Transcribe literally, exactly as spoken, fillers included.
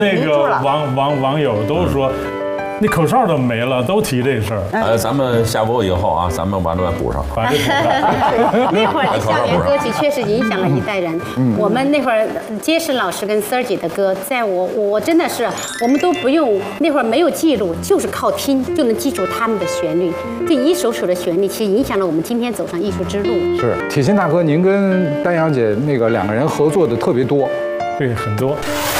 那个网网网友都说。那口哨都没了，都提这事儿。 呃，咱们下播以后啊，咱们把它补上。 把这补上。 那会儿的校园歌曲确实影响了一代人。嗯、我们那会儿结实老师跟 Sergi 的歌，在我我真的是，我们都不用那会儿没有记录，就是靠听就能记住他们的旋律。这一首首的旋律，其实影响了我们今天走上艺术之路。 是铁心大哥，您跟丹阳姐那个两个人合作的特别多。 对，很多。